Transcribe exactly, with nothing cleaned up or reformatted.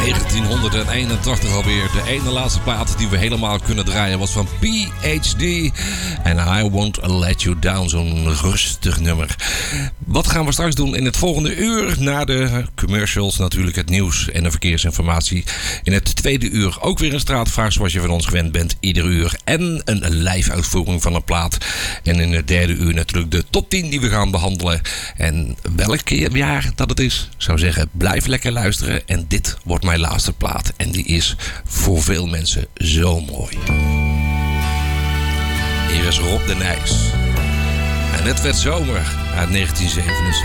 negentienhonderdeenentachtig alweer. De ene laatste plaat die we helemaal kunnen draaien was van P H D. En I Won't Let You Down. Zo'n rustig nummer. Wat gaan we straks doen in het volgende uur? Na de commercials natuurlijk het nieuws en de verkeersinformatie. In het tweede uur ook weer een straatvraag zoals je van ons gewend bent. Ieder uur. En een live uitvoering van een plaat. En in het derde uur natuurlijk de top tien die we gaan behandelen. En welk jaar dat het is, zou zeggen, blijf lekker luisteren. En dit wordt mijn laatste plaat. En die is voor veel mensen zo mooi. Hier is Rob de Nijs. En het werd zomer uit negentien zevenenzestig.